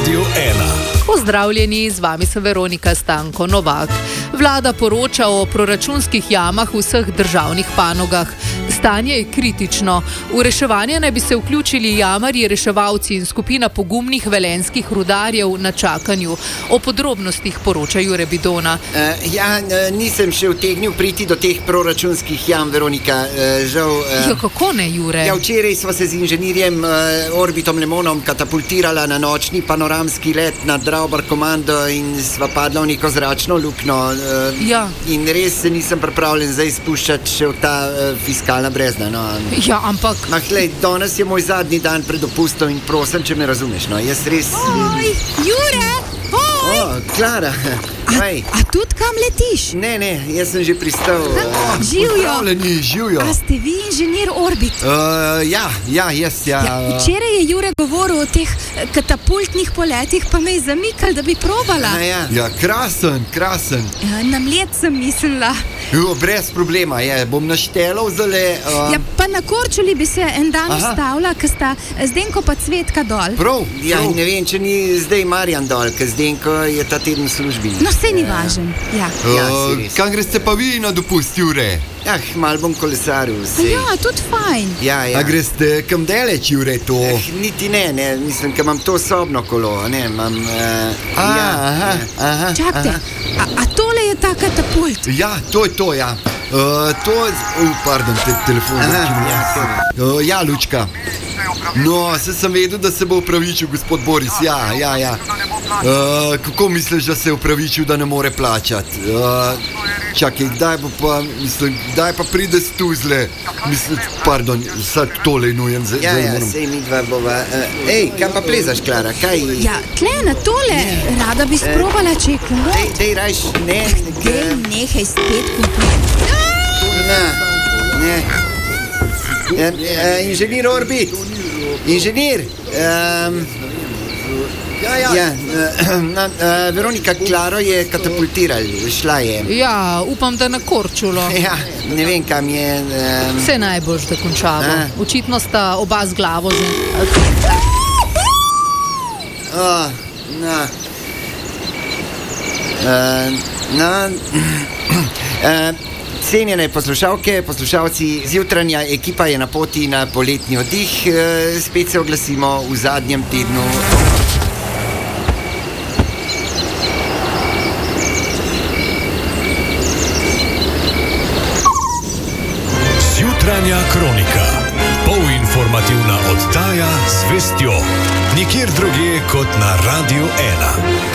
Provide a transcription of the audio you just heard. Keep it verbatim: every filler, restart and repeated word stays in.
Radiu ena. Pozdravljeni, z vami sem Veronika Stanko Novak. Vlada poroča o proračunskih jamah v vseh državnih panogah. Stanje je kritično. V reševanje naj bi se vključili jamarji, reševalci in skupina pogumnih velenjskih rudarjev na čakanju. O podrobnostih poroča Jure Bidona. Uh, ja, nisem še utegnil priti do teh proračunskih jam, Veronika. Uh, žal, uh, jo, kako ne, Jure? Ja, včeraj sva se z inženirjem uh, Orbitom Lemonom katapultirala na nočni panoramski let nad Draubar komando in sva padla v neko zračno luknjo. Uh, ja. In res se nisem pripravljen zdaj spuščati še v ta uh, fiskalna brezna. No. Ja, ampak... Mah, lej, danes je moj zadnji dan pred dopustom in prosim, če me razumeš. No. Jaz res... Oj, Jure! Oj! O, Klara! A, a tudi kam letiš? Ne, ne, jaz sem že pristal. Uh, Živjo! Pozdravljeni, živjo! A ste vi inženir Orbit? Uh, ja, ja, jaz, ja. ja. Včeraj je Jure govoril o teh katapultnih poletih, pa me je zamikal, da bi probala. A, ja. ja, krasen, krasen. Ja, na mlet sem mislila. Jo, brez problema, je, bom naštelal zdaj. Uh... Ja, pa na Korčuli bi se en dan ustavila, ker sta Zdenko pa Cvetka dol. Prav, ja, prav. Ne vem, če ni zdaj Marjan dol, ker Zdenko je ta teden v službi. No, vse ni važen. Ja. Ja, Uh, kam greste pa vi na dopust, Jure? Ah, mal bom kolesaril. Ja, tudi fajn. Ja, ja. A greste kam daleč, Jure, to? Eh, niti ne, ne, mislim, ker imam to sobno kolo, ne, imam... Uh, A, ja, aha, ja. aha. Čakajte, a, a tole je ta katapult? Ja, to je to, ja. Uh, to je... Uh, pardon, te, telefon. Aha, ja, uh, ja, Lučka. No, se sem vedel, da se bo upravičil gospod Boris, ja, ja, ja. Uh, kako misliš, da se je upravičil, da ne more plačati? Uh, čakaj, kdaj bo pa, mislim, kdaj pa pride s tuzle? Mislim, pardon, sad tole nujem. Z, ja, ja, moram... sej mi dva bova. Uh, ej, kam pa plezaš, Klara, kaj? Ja, tle na tole, ne. Rada bi sprobala, če je klo. Dej, dej, rajš, ne. Dej, nehaj spet kupiti. Ne, ne. Ja, uh, inženir Orbit, inženir, um, ja, ja. Ja, uh, na, uh, Veronika, Klaro je katapultiral, šla je. Ja, upam, da na Korčulo. Ja, ne vem, kam je. Um... Vse najboljš, da končamo. A? Očitno sta oba z glavo z... Oh, no. Uh, no. uh, Cenjene poslušalke, poslušalci, zjutranja ekipa je na poti na poletni oddih. E, spet se oglasimo v zadnjem tednu. Zjutranja kronika. Polinformativna oddaja z vestjo. Nikjer drugje kot na Radiu ena.